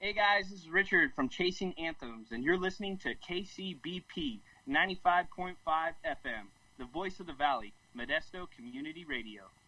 Hey guys, this is Richard from Chasing Anthems, and you're listening to KCBP 95.5 FM, the voice of the valley, Modesto Community Radio.